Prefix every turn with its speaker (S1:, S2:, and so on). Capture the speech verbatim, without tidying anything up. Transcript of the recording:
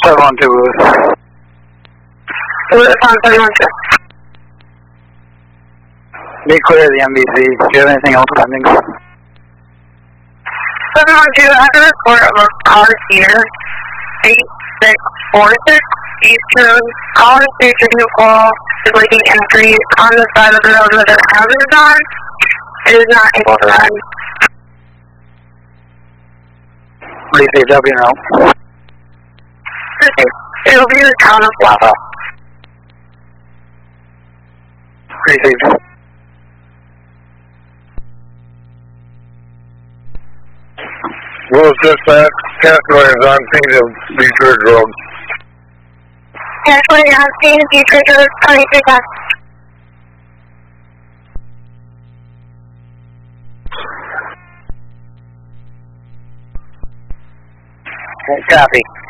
S1: seven one two, Lewis.
S2: Lewis on seven one two.
S1: Be clear of the M B C. Do you have anything else pending?
S2: seven one two, I have a report of a car here. eight six four six East Road. Caller station vehicle is leaking entry on the side of the road with their hazards on. It is not able to run.
S1: Receive W now.
S2: It will be the town of Lava.
S1: Received.
S3: Lewis dispatch, Castaway on scene of Beechridge Road.
S2: Castaway on scene of Beechridge Road, twenty-three back.
S1: Copy.